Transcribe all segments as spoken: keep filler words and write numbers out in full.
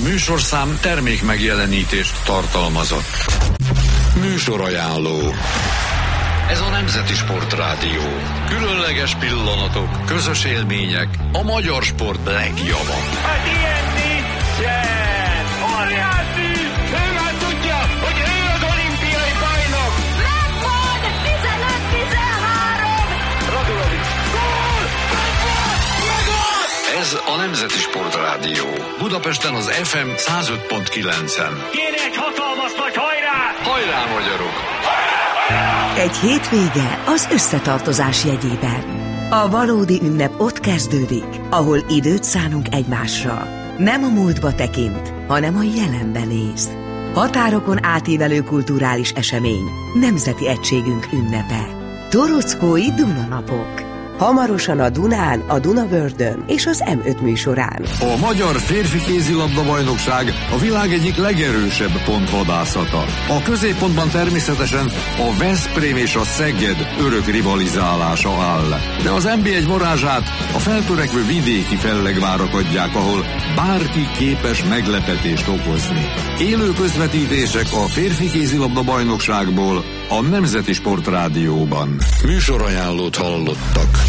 műsorszám termék megjelenítést tartalmazott. Műsorajánló. Ez a Nemzeti Sportrádió. Különleges pillanatok, közös élmények, a magyar sport legjava. Hát ilyen nincsen! Óriási! Ő már tudja, hogy ő az olimpiai bajnok! Megvan! tizenöt tizenhárom! Radulovics! Gól! Megvan! Ez a Nemzeti Sportrádió. Budapesten az ef em száz öt pont kilencen. Kéne egy hatalmas nagy hajrá! Hajrá, magyarok! Egy hétvége az összetartozás jegyében. A valódi ünnep ott kezdődik, ahol időt szánunk egymásra. Nem a múltba tekint, hanem a jelenben néz. Határokon átívelő kulturális esemény, nemzeti egységünk ünnepe. Torockói Dunanapok. Hamarosan a Dunán, a Dunavördön és az em öt műsorán. A magyar férfi kézilabda bajnokság a világ egyik legerősebb pontvadászata. A középpontban természetesen a Veszprém és a Szeged örök rivalizálása áll. De az en bé egy varázsát a feltörekvő vidéki fellegvárak adják, ahol bárki képes meglepetést okozni. Élő közvetítések a férfi kézilabda bajnokságból a Nemzeti Sportrádióban. Műsorajánlót hallottak.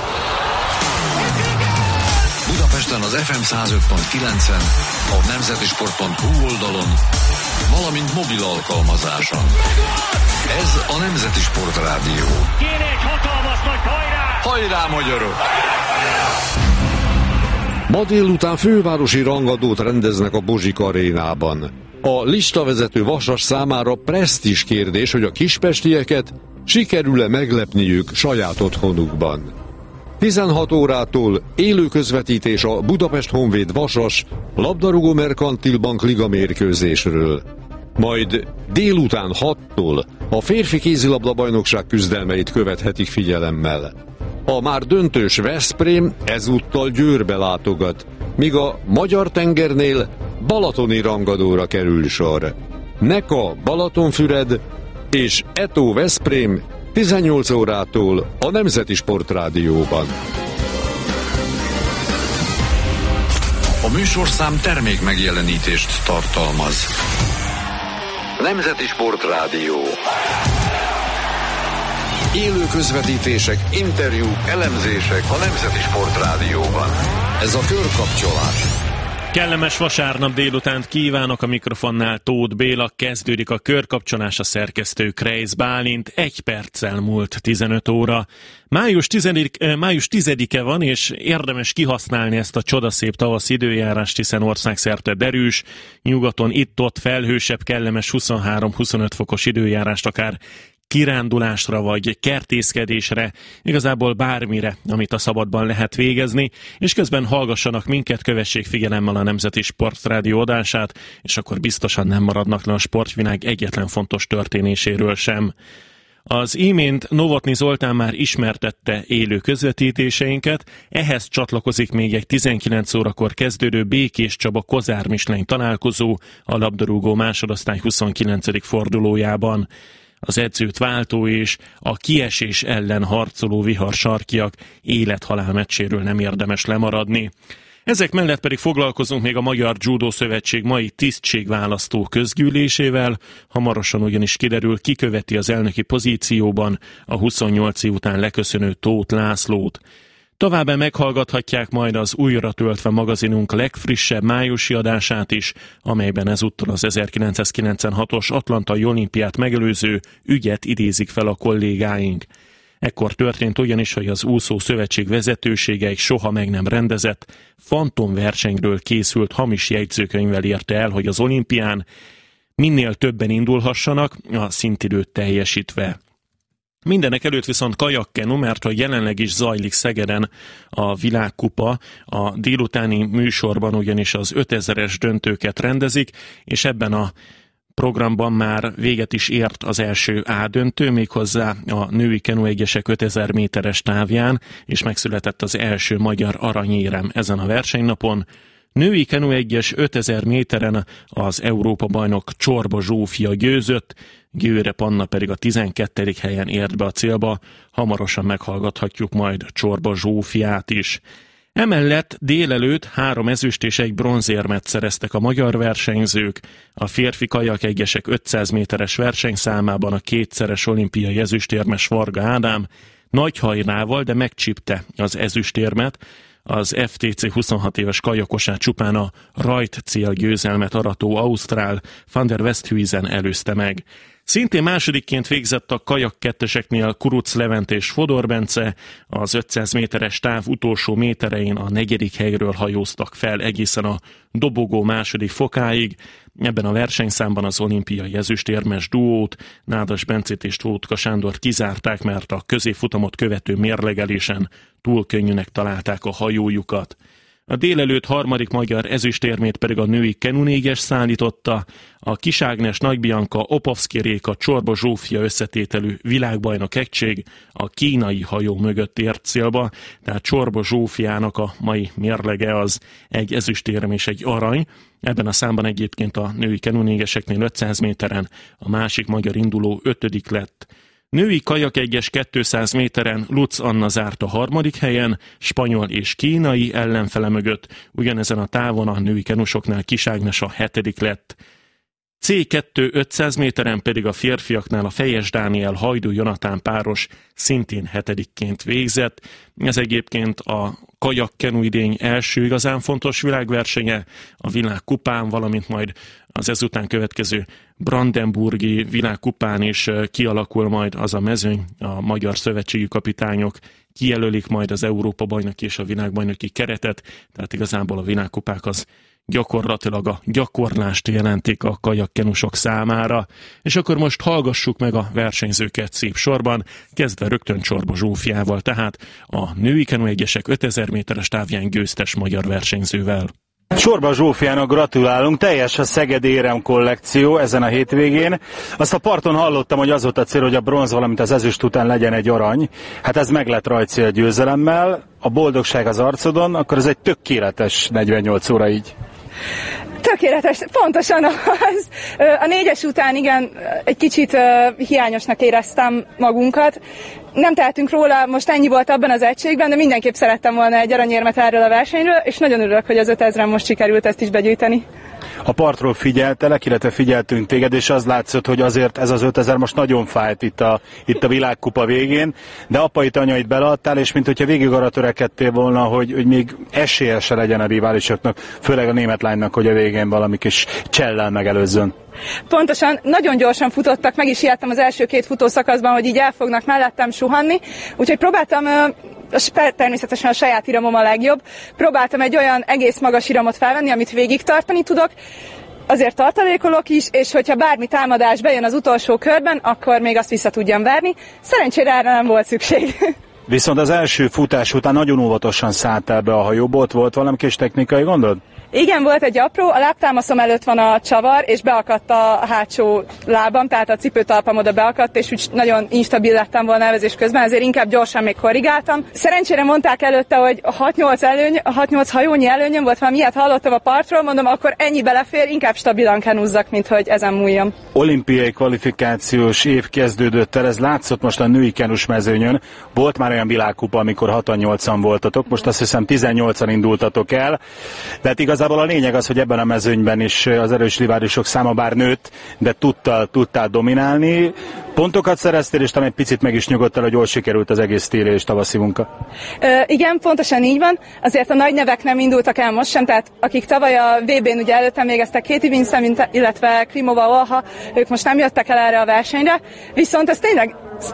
Budapesten az ef em száz öt pont kilencen, a nemzetisport pont hu oldalon, valamint mobil alkalmazáson. Ez a Nemzeti Sportrádió. Kéne egy hatalmas nagy hajrá! Hajrá, magyarok! Ma délután fővárosi rangadót rendeznek a Bozsik arénában. A listavezető Vasas számára presztízs kérdés, hogy a kispestieket sikerül-e meglepniük saját otthonukban. tizenhat órától élő közvetítés a Budapest Honvéd Vasas labdarúgó Merkantil Bank Liga mérkőzésről. Majd délután hattól a férfi kézilabda bajnokság küzdelmeit követhetik figyelemmel. A már döntős Veszprém ezúttal Győrbe látogat, míg a magyar tengernél balatoni rangadóra kerül sor. Neka Balatonfüred és Eto Veszprém tizennyolc órától a Nemzeti Sportrádióban. A műsorszám termék megjelenítést tartalmaz. Nemzeti Sportrádió. Élő közvetítések, interjúk, elemzések a Nemzeti Sportrádióban. Ez a körkapcsolás. Kellemes vasárnap délutánt kívánok, a mikrofonnál Tóth Béla, kezdődik a körkapcsolás, a szerkesztő Kreisz Bálint, egy perccel múlt tizenöt óra. Május tizedike, május tizedike van, és érdemes kihasználni ezt a csodaszép tavasz időjárást, hiszen országszerte derűs, nyugaton itt-ott felhősebb, kellemes huszonhárom-huszonöt fokos időjárást, akár kirándulásra vagy kertészkedésre, igazából bármire, amit a szabadban lehet végezni, és közben hallgassanak minket, kövessék figyelemmel a Nemzeti Sportrádió adását, és akkor biztosan nem maradnak le a sportvilág egyetlen fontos történéséről sem. Az imént Novotny Zoltán már ismertette élő közvetítéseinket, ehhez csatlakozik még egy tizenkilenc órakor kezdődő Békés Csaba Kozár Mislány találkozó a labdarúgó másodosztály huszonkilencedik fordulójában. Az edzőt váltó és a kiesés ellen harcoló viharsarkiak élet-halál meccséről nem érdemes lemaradni. Ezek mellett pedig foglalkozunk még a Magyar Judo Szövetség mai tisztségválasztó közgyűlésével, hamarosan ugyanis kiderül, ki követi az elnöki pozícióban a huszonnyolc év után leköszönő Tóth Lászlót. Továbbá meghallgathatják majd az újra töltve magazinunk legfrissebb májusi adását is, amelyben ezúttal az ezerkilencszázkilencvenhatos Atlantai olimpiát megelőző ügyet idézik fel a kollégáink. Ekkor történt ugyanis, hogy az úszó szövetség vezetősége egy soha meg nem rendezett fantomversenyről készült hamis jegyzőkönyvvel érte el, hogy az olimpián minél többen indulhassanak, a szintidőt teljesítve. Mindenek előtt viszont kajakkenu, mert hogy jelenleg is zajlik Szegeden a világkupa, a délutáni műsorban ugyanis az ötezeres döntőket rendezik, és ebben a programban már véget is ért az első A döntő, méghozzá a női kenuegyesek ötezer méteres távján, és megszületett az első magyar aranyérem ezen a versenynapon. Női kenuegyes ötezer méteren az Európa-bajnok Csorba Zsófia győzött, Győre Panna pedig a tizenkettedik helyen ért be a célba, hamarosan meghallgathatjuk majd Csorba Zsófiát is. Emellett délelőtt három ezüst és egy bronzérmet szereztek a magyar versenyzők. A férfi kajakegyesek ötszáz méteres versenyszámában a kétszeres olimpiai ezüstérmes Varga Ádám nagy hajrával, de megcsípte az ezüstérmet. Az ef té cé huszonhat éves kajakosát csupán a rajt cél győzelmet arató ausztrál Van der Westhuizen előzte meg. Szintén másodikként végzett a kajakketteseknél Kuruc Levent és Fodor Bence, az ötszáz méteres táv utolsó méterein a negyedik helyről hajóztak fel egészen a dobogó második fokáig. Ebben a versenyszámban az olimpiai ezüstérmes duót, Nádas Bencét és Tótka Sándort kizárták, mert a középfutamot követő mérlegelésen túl könnyűnek találták a hajójukat. A délelőtt harmadik magyar ezüstérmét pedig a női kenunéges szállította, a Kis Ágnes, Nagy Bianca, Opovszki Réka, Csorba Zsófia összetételű világbajnok egység a kínai hajó mögött ért célba, tehát Csorba Zsófiának a mai mérlege az egy ezüstérem és egy arany. Ebben a számban egyébként a női kenunégeseknél ötszáz méteren a másik magyar induló ötödik lett. Női kajakegyes kétszáz méteren Lutz Anna zárt a harmadik helyen, spanyol és kínai ellenfele mögött, ugyanezen a távon a női kenusoknál Kis Ágnes a hetedik lett. cé kettő ötszáz méteren pedig a férfiaknál a Fejes Dániel Hajdú Jonatán páros szintén hetedikként végzett. Ez egyébként a kajakkenu idény első igazán fontos világversenye a világkupán, valamint majd az ezután következő brandenburgi világkupán is kialakul majd az a mezőny, a magyar szövetségi kapitányok kijelölik majd az Európa-bajnoki és a világbajnoki keretet, tehát igazából a világkupák az gyakorlatilag a gyakorlást jelentik a kajakkenusok számára. És akkor most hallgassuk meg a versenyzőket szép sorban, kezdve rögtön Csorba Zsófiával, tehát a női kenuegyesek ötezer méteres távján győztes magyar versenyzővel. Csorba Zsófiának gratulálunk, teljes a Szegedi érem kollekció ezen a hétvégén. Azt a parton hallottam, hogy az volt a cél, hogy a bronz, valamint az ezüst után legyen egy arany. Hát ez meg lett rajtcél győzelemmel, a boldogság az arcodon, akkor ez egy tökéletes negyvennyolc óra így. Tökéletes, pontosan az. A négyes után igen, egy kicsit hiányosnak éreztem magunkat. Nem tehetünk róla, most ennyi volt abban az egységben, de mindenképp szerettem volna egy aranyérmet erről a versenyről, és nagyon örülök, hogy az ötezren most sikerült ezt is begyűjteni. A partról figyeltelek, illetve figyeltünk téged, és az látszott, hogy azért ez az ötezer most nagyon fájt itt a, itt a világkupa végén, de apait, anyait beleadtál, és mint hogyha végig arra törekedtél volna, hogy, hogy még esélye se legyen a riválisoknak, főleg a német lánynak, hogy a végén valami kis csellel megelőzzön. Pontosan, nagyon gyorsan futottak, meg is ijedtem az első két futószakaszban, hogy így el fognak mellettem suhanni, úgyhogy próbáltam, természetesen a saját iramom a legjobb, próbáltam egy olyan egész magas iramot felvenni, amit végig tartani tudok, azért tartalékolok is, és hogyha bármi támadás bejön az utolsó körben, akkor még azt vissza tudjam verni. Szerencsére erre nem volt szükség. Viszont az első futás után nagyon óvatosan szálltál be a hajóba, ott volt valami kis technikai gondod? Igen, volt egy apró, a lábtámaszom előtt van a csavar, és beakadt a hátsó lábam, tehát a cipőtalpam oda beakadt, és úgy nagyon instabil lettem volna elvezés közben, ezért inkább gyorsan még korrigáltam. Szerencsére mondták előtte, hogy hat-nyolc előny, hat-nyolc hajónyi előnyöm volt, valami ilyet hallottam a partról, mondom, akkor ennyi belefér, inkább stabilan kenúzzak, mint hogy ezen múljam. Olimpiai kvalifikációs év kezdődött el, ez látszott most a női kenus mezőnyön. Volt már olyan világkupa, amikor hatan-nyolcan voltatok, most azt hiszem tizennyolcan indultatok el, de hát igazából a lényeg az, hogy ebben a mezőnyben is az erős riválisok száma bár nőtt, de tudtál, tudtál dominálni. Pontokat szereztél, és talán egy picit meg is nyugodtál, hogy jól sikerült az egész téli és tavaszi munka. Ö, igen, pontosan így van. Azért a nagy nevek nem indultak el most sem, tehát akik tavaly a vé bén ugye előttem végeztek Katie Vincent, illetve Klimova Olha, ők most nem jöttek el erre a versenyre, viszont ez tényleg,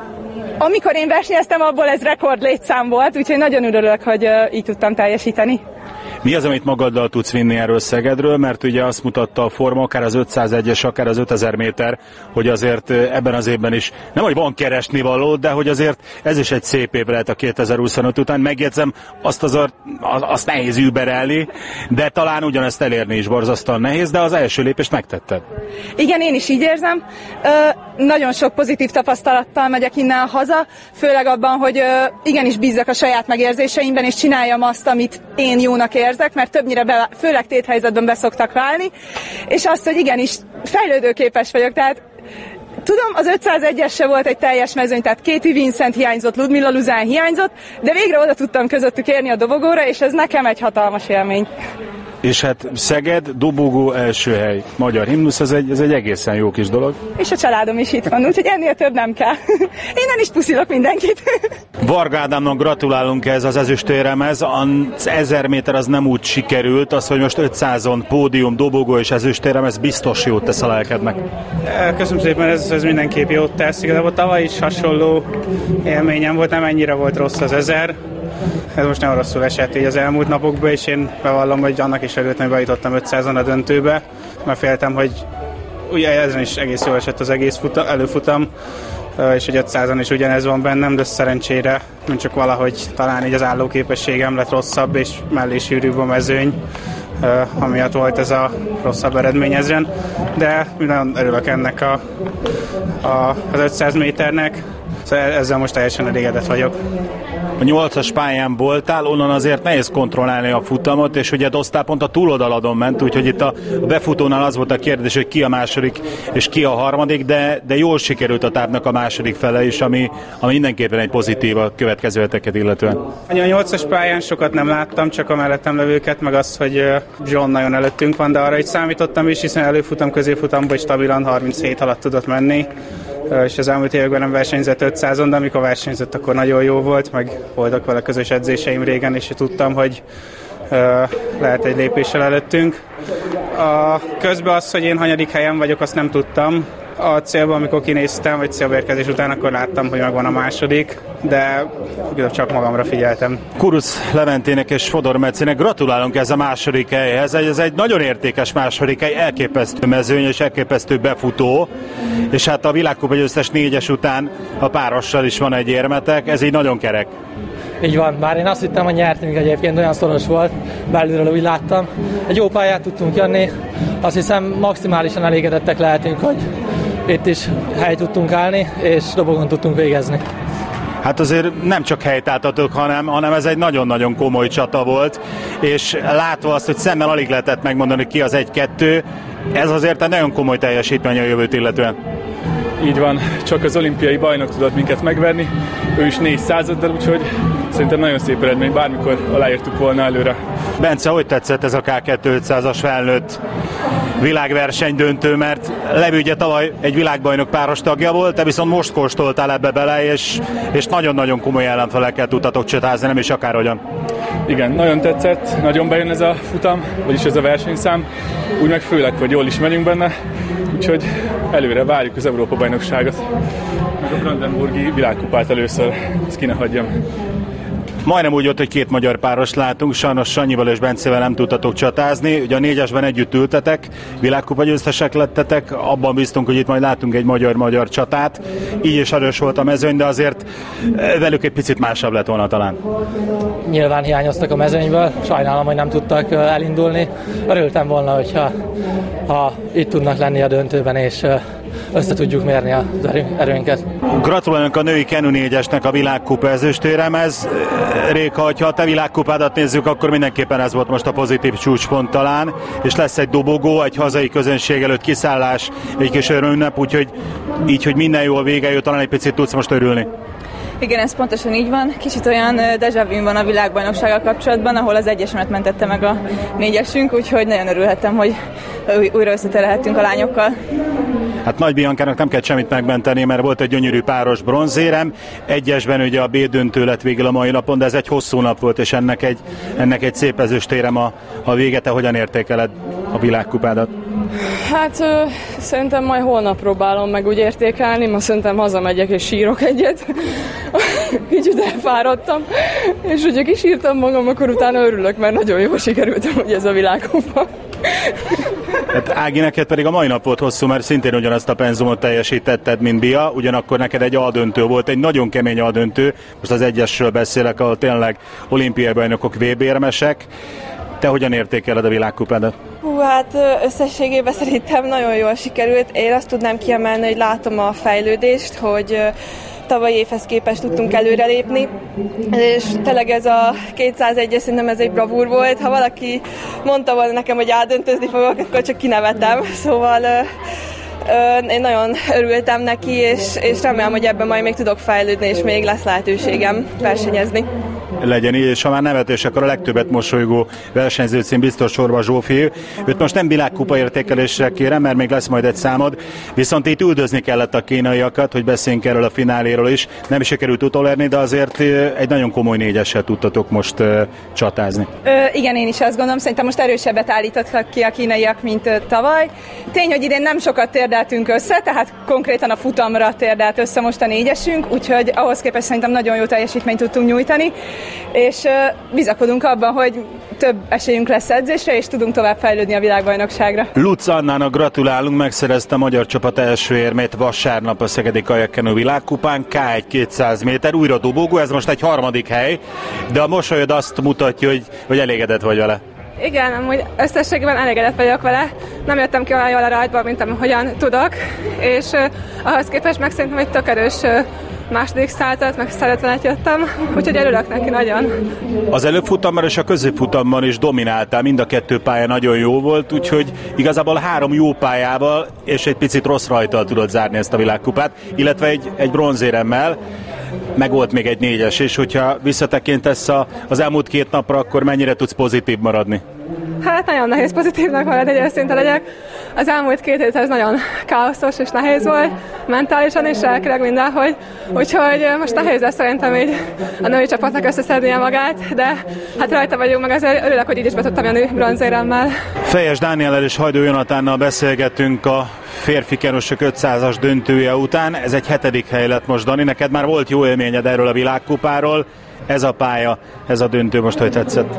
amikor én versenyeztem, abból ez rekord létszám volt, úgyhogy nagyon örülök, hogy uh, így tudtam teljesíteni. Mi az, amit magaddal tudsz vinni erről Szegedről, mert ugye azt mutatta a forma, akár az ötszázegyes, akár az ötezer méter, hogy azért ebben az évben is, nem hogy van keresni való, de hogy azért ez is egy szép év lehet a kétezer-huszonöt után. Megjegyzem, azt azért, azt nehéz überelni, de talán ugyanezt elérni is borzasztóan nehéz, de az első lépést megtetted. Igen, én is így érzem. Ö, nagyon sok pozitív tapasztalattal megyek innen haza, főleg abban, hogy ö, igenis bízzak a saját megérzéseimben, és csináljam azt, amit én jónak érzek, mert többnyire be, főleg téthelyzetben beszoktak válni, és azt, hogy igenis fejlődőképes vagyok, tehát Tudom, az ötszázegyes se volt egy teljes mezőny, tehát Katie Vincent hiányzott, Ludmilla Luzán hiányzott, de végre oda tudtam közöttük érni a dobogóra, és ez nekem egy hatalmas élmény. És hát Szeged, dobogó, első hely, magyar himnusz, ez egy, ez egy egészen jó kis dolog. És a családom is itt van, úgyhogy ennél több nem kell. Innen is puszilok mindenkit. Varga Ádámnak gratulálunk ez az ezüstéremhez, az ezer méter az nem úgy sikerült, az, hogy most ötszázon pódium, dobogó és ezüstérem, ez biztos jót tesz a lelkednek. Köszönöm szépen, ez, ez mindenképp jót tesz. Igazából tavaly is hasonló élményem volt, nem ennyire volt rossz az ezer. Ez most nem rosszul esett így az elmúlt napokban, és én bevallom, hogy annak is örültem, hogy bejutottam ötszázon a döntőbe, mert féltem, hogy ugye ezen is egész jól esett az egész futam, előfutam, és hogy ötszázon is ugyanez van bennem, de szerencsére nem csak valahogy talán így az állóképességem lett rosszabb, és mellé sűrűbb a mezőny, amiatt volt ez a rosszabb eredmény ezen, de nagyon örülök ennek a, a, az ötszáz méternek, szóval ezzel most teljesen elégedett vagyok. A nyolcas pályán voltál, onnan azért nehéz kontrollálni a futamot, és ugye Dosztál pont a túloldaladon ment, úgyhogy itt a befutónál az volt a kérdés, hogy ki a második és ki a harmadik, de, de jól sikerült a tábnak a második fele is, ami, ami mindenképpen egy pozitív a következő heteket illetően. A nyolcas pályán sokat nem láttam, csak a mellettem levőket, meg azt, hogy John nagyon előttünk van, de arra is számítottam is, hiszen előfutam, középfutamban is stabilan harminchét alatt tudott menni, és az elmúlt években nem versenyzett ötszázon, de amikor versenyzett, akkor nagyon jó volt, meg voltak vele közös edzéseim régen, és tudtam, hogy uh, lehet egy lépéssel előttünk. A közben az, hogy én hanyadik helyen vagyok, azt nem tudtam. A célban, amikor kinéztem, vagy célbérkezés után, akkor láttam, hogy megvan a második, de csak magamra figyeltem. Kuruc Leventének és Fodor Mecének gratulálunk ez a második helyhez. Ez egy nagyon értékes második hely, elképesztő mezőny és elképesztő befutó, és hát a világkupa győztes négyes után a párossal is van egy érmetek, ez így nagyon kerek. Így van, bár én azt hittem, hogy nyertünk, egyébként olyan szoros volt, belülről úgy láttam. Egy jó pályát tudtunk jönni, azt hiszem maximálisan elégedettek lehetünk, hogy itt is helyt tudtunk állni, és dobogon tudtunk végezni. Hát azért nem csak helytáltatok, hanem, hanem ez egy nagyon-nagyon komoly csata volt, és látva azt, hogy szemmel alig lehetett megmondani, ki az egy-kettő, ez azért egy nagyon komoly teljesítmény a jövőt illetően. Így van, csak az olimpiai bajnok tudott minket megverni, ő is négy századdal, úgyhogy szerintem nagyon szép eredmény, bármikor aláírtuk volna előre. Bence, hogy tetszett ez a ká kétszázas felnőtt világverseny döntő, mert Levő ugye tavaly egy világbajnok páros tagja volt, te viszont most kóstoltál ebbe bele, és, és nagyon-nagyon komoly ellenfelekkel tudtatok csatázni, nem is akárhogyan. Igen, nagyon tetszett, nagyon bejön ez a futam, vagyis ez a versenyszám, úgy meg főleg, hogy jól is megyünk benne, úgyhogy előre várjuk az Európa-bajnokságot, meg a Brandenburgi világkupát először, ezt ki ne hagyjam. Majdnem úgy jött, hogy két magyar páros látunk, sajnos Sanyival és Bencével nem tudtatok csatázni. Ugye a négyesben együtt ültetek, világkupa győztesek lettetek, abban bíztunk, hogy itt majd látunk egy magyar-magyar csatát. Így is erős volt a mezőny, de azért velük egy picit másabb lett volna talán. Nyilván hiányoztak a mezőnyből, sajnálom, hogy nem tudtak elindulni. Örültem volna, hogyha ha itt tudnak lenni a döntőben, és össze tudjuk mérni az erőnket. Gratulálunk a női Kenu négyesnek a világkupa ezüstéremhez. Réka, ha a te világkupádat nézzük, akkor mindenképpen ez volt most a pozitív csúcspont talán, és lesz egy dobogó, egy hazai közönség előtt kiszállás, egy kis örömünnep, úgyhogy így, hogy minden jól vége jött, talán egy picit tudsz most örülni. Igen, ez pontosan így van. Kicsit olyan déjà vu van a világbajnoksággal kapcsolatban, ahol az egyesemet mentette meg a négyesünk, úgyhogy nagyon örülhettem, hogy újra összeterelhettünk a lányokkal. Hát Nagy Biancának nem kell semmit megmenteni, mert volt egy gyönyörű páros bronzérem. Egyesben ugye a B döntő lett végül a mai napon, de ez egy hosszú nap volt, és ennek egy, ennek egy szép ezüstérem a, a vége. Te hogyan értékeled a világkupádat? Hát ö, szerintem majd holnap próbálom meg úgy értékelni, ma szerintem hazamegyek és sírok egyet. Kicsit elfáradtam, és ugye kisírtam magam, akkor utána örülök, mert nagyon jól sikerült, hogy ez a világkupa. Hát Ági, neked pedig a mai nap volt hosszú, mert szintén ugyanazt a penzumot teljesítetted, mint Bia, ugyanakkor neked egy aldöntő volt, egy nagyon kemény aldöntő, most az egyesről beszélek, ahol tényleg olimpiai bajnokok vé bé-érmesek. Te hogyan értékeled a világkupádat? Hú, hát összességében szerintem nagyon jól sikerült. Én azt tudnám kiemelni, hogy látom a fejlődést, hogy tavalyi évhez képest tudtunk előrelépni, és tényleg ez a kétszázegyes szerintem ez egy bravúr volt. Ha valaki mondta volna nekem, hogy átdöntőzni fogok, akkor csak kinevetem. Szóval Én nagyon örültem neki, és, és remélem, hogy ebben majd még tudok fejlődni, és még lesz lehetőségem versenyezni. Legyen így, és ha már nevetés, akkor a legtöbbet mosolygó versenyző cím biztos sorba Zsófi. Őt most nem világkupa értékelésre kérem, mert még lesz majd egy számod, viszont itt üldözni kellett a kínaiakat, hogy beszéljünk erről a fináléről is. Nem is sikerült utolérni, de azért egy nagyon komoly négyessel tudtatok most uh, csatázni. Ö, igen, én is azt gondolom, szerintem most erősebbet állítottak ki a kínaiak, mint ö, tavaly. Tény, hogy idén nem sokat térdeltünk össze, tehát konkrétan a futamra térdelt össze most a négyesünk, úgyhogy ahhoz képest szerintem nagyon jó teljesítményt tudtunk nyújtani, és uh, bizakodunk abban, hogy több esélyünk lesz edzésre, és tudunk tovább fejlődni a világbajnokságra. Lutz Annának gratulálunk, megszerezte a magyar csapat első érmét vasárnap a Szegedi Kajakkenu világkupán, ká egy kétszáz méter, újra dobogó, ez most egy harmadik hely, de a mosolyod azt mutatja, hogy, hogy elégedett vagy vele. Igen, amúgy összességében elégedett vagyok vele. Nem jöttem ki olyan jól a rajtból, mint ahogyan tudok, és uh, ahhoz képest meg szerintem egy tök erős uh, második százat, meg szeretvenet jöttem, úgyhogy örülök neki nagyon. Az előfutamban és a középfutamban is domináltál, mind a kettő pálya nagyon jó volt, úgyhogy igazából három jó pályával és egy picit rossz rajttal tudod zárni ezt a világkupát, illetve egy, egy bronzéremmel, meg volt még egy négyes, és hogyha visszatekintesz az elmúlt két napra, akkor mennyire tudsz pozitív maradni? Hát nagyon nehéz pozitívnak maradni, hogy őszinte legyek. Az elmúlt két hét ez nagyon káoszos és nehéz volt, mentálisan és lelkileg mindenhogy. Úgyhogy most nehéz lesz szerintem így a női csapatnak összeszednie magát, de hát rajta vagyunk, meg azért örülök, hogy így is be tudtam jönni bronzéremmel. Fejes Dániellel és Hajdú Jonatánnal beszélgettünk a férfi kenosok ötszázas döntője után. Ez egy hetedik hely lett most, Dani. Neked már volt jó élményed erről a világkupáról. Ez a pálya, ez a döntő most hogy tetszett?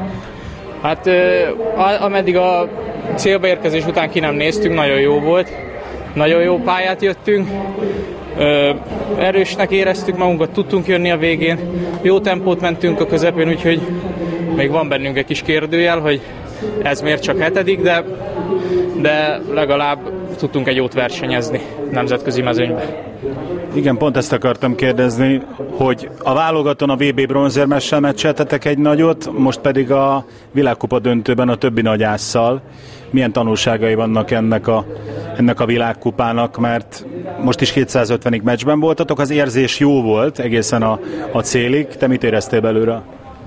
Hát ameddig a célba érkezés után ki nem néztünk, nagyon jó volt. Nagyon jó pályát jöttünk. Erősnek éreztük magunkat, tudtunk jönni a végén. Jó tempót mentünk a közepén, úgyhogy még van bennünk egy kis kérdőjel, hogy ez miért csak hetedik, de, de legalább tudtunk egy jót versenyezni nemzetközi mezőnyben. Igen, pont ezt akartam kérdezni, hogy a válogatón a vé bé bronzérmessel meccseltetek egy nagyot, most pedig a világkupa döntőben a többi nagyásszal. Milyen tanulságai vannak ennek a, ennek a világkupának, mert most is kétszázötvenig meccsben voltatok, az érzés jó volt egészen a, a célig. Te mit éreztél belőle?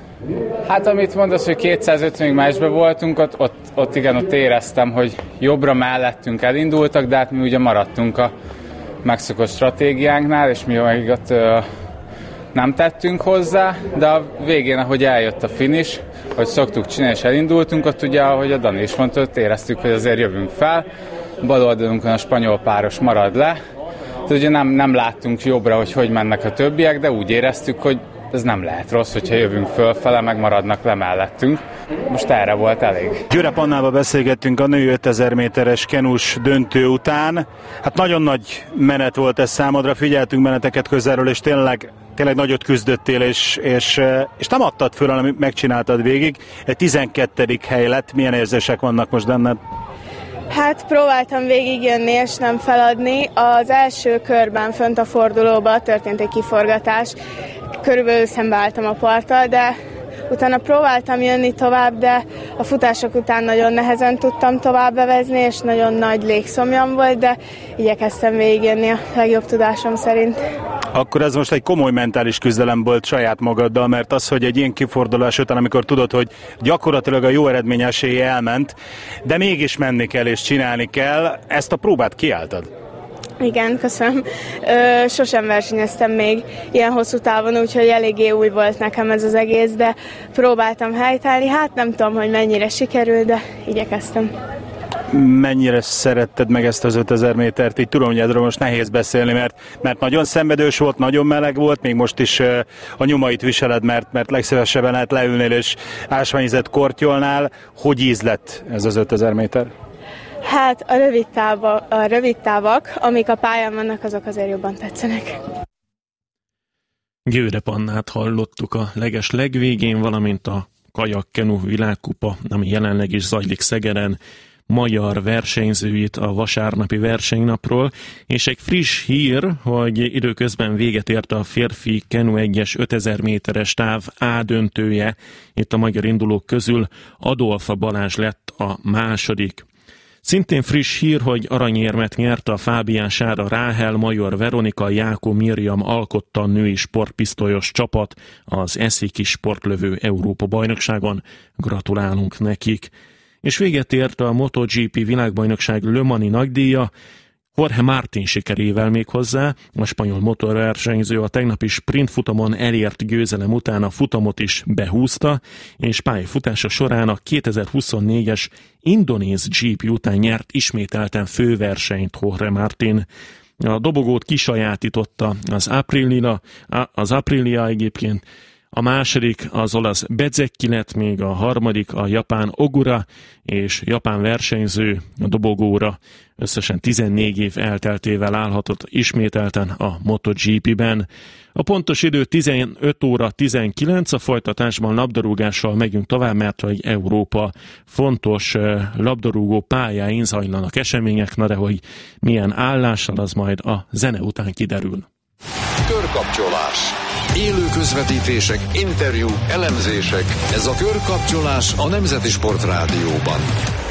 Hát amit mondasz, hogy kétszázötvenig meccsben voltunk, ott, ott, ott igen, ott éreztem, hogy jobbra mellettünk elindultak, de hát mi ugye maradtunk a megszokott stratégiánknál, és mi még ott ö, nem tettünk hozzá, de a végén, ahogy eljött a finish, hogy szoktuk csinálni, és elindultunk, ott ugye, ahogy a Dani is mondta, ott éreztük, hogy azért jövünk fel, bal oldalunkon a spanyol páros marad le, de ugye nem, nem láttunk jobbra, hogy hogy mennek a többiek, de úgy éreztük, hogy ez nem lehet rossz, hogyha jövünk fölfele, meg maradnak le mellettünk. Most erre volt elég. Győrep Annával beszélgettünk a női ötezer méteres kenus döntő után. Hát nagyon nagy menet volt ez számodra, figyeltünk meneteket közelről, és tényleg, tényleg nagyot küzdöttél, és, és, és nem adtad föl, hanem megcsináltad végig. Egy tizenkettedik hely lett, milyen érzések vannak most benned? Hát próbáltam végigjönni és nem feladni. Az első körben fönt a fordulóba történt egy kiforgatás. Körülbelül szembeálltam a parttal, de utána próbáltam jönni tovább, de a futások után nagyon nehezen tudtam tovább bevezni, és nagyon nagy légszomjam volt, de igyekeztem végigjönni a legjobb tudásom szerint. Akkor ez most egy komoly mentális küzdelem volt saját magaddal, mert az, hogy egy ilyen kifordulás után, amikor tudod, hogy gyakorlatilag a jó eredmény esélye elment, de mégis menni kell és csinálni kell, ezt a próbát kiálltad? Igen, köszönöm. Ö, sosem versenyeztem még ilyen hosszú távon, úgyhogy eléggé új volt nekem ez az egész, de próbáltam helytállni. Hát nem tudom, hogy mennyire sikerül, de igyekeztem. Mennyire szeretted meg ezt az ötezer métert? Így tudom, hogy erről most nehéz beszélni, mert, mert nagyon szenvedős volt, nagyon meleg volt, még most is uh, a nyomait viseled, mert, mert legszívesebben lehet leülnél és ásványvizet kortyolnál. Hogy íz lett ez az ötezer méter? Hát a rövid, táva, a rövid távak, amik a pályán vannak, azok azért jobban tetszenek. Győrep Annát hallottuk a leges legvégén, valamint a kajakkenu világkupa, ami jelenleg is zajlik Szegeden, magyar versenyzőit a vasárnapi versenynapról, és egy friss hír, hogy időközben véget ért a férfi kenu egyes ötezer méteres táv A döntője. Itt a magyar indulók közül Adolfa Balázs lett a második. Szintén friss hír, hogy aranyérmet nyert a Fábián Sára Ráhel, Major Veronika, Jákó Mirjam alkotta női sportpisztolyos csapat az eszéki sportlövő Európa-bajnokságon. Gratulálunk nekik! És véget ért a MotoGP világbajnokság Le Mani nagydíja, Jorge Martin sikerével még hozzá. A spanyol motorversenyző a tegnapi sprintfutamon elért győzelem után a futamot is behúzta, és pályafutása során a kétezer-huszonnégyes indonéz gé pé után nyert ismételten főversenyt Jorge Martin. A dobogót kisajátította az Aprilia, az Aprilia egyébként, a második az olasz Bezzecchi lett, még a harmadik a japán Ogura, és japán versenyző a dobogóra összesen tizennégy év elteltével állhatott ismételten a MotoGP-ben. A pontos idő tizenöt óra tizenkilenc, a folytatásban labdarúgással megyünk tovább, mert hogy Európa fontos labdarúgó pályáin zajlanak események, na de hogy milyen állással, az majd a zene után kiderül. Körkapcsolás. Élő közvetítések, interjúk, elemzések. Ez a Körkapcsolás a Nemzeti Sport Rádióban.